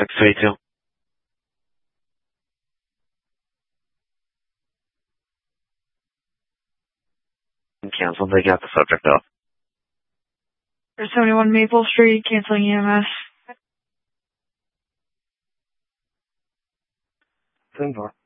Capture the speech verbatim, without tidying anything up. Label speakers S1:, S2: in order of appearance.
S1: six three two. Canceled. They got the subject off.
S2: seventy-one Maple Street, canceling E M S.
S1: ten four.